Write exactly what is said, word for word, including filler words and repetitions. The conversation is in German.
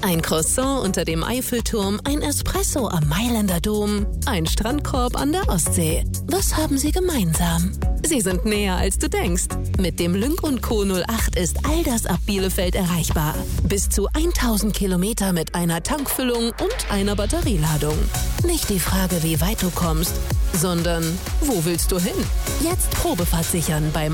Ein Croissant unter dem Eiffelturm, ein Espresso am Mailänder Dom, ein Strandkorb an der Ostsee. Was haben sie gemeinsam? Sie sind näher, als du denkst. Mit dem Lynk und Co. null acht ist all das ab Bielefeld erreichbar. Bis zu tausend Kilometer mit einer Tankfüllung und einer Batterieladung. Nicht die Frage, wie weit du kommst, sondern wo willst du hin? Jetzt Probefahrt sichern beim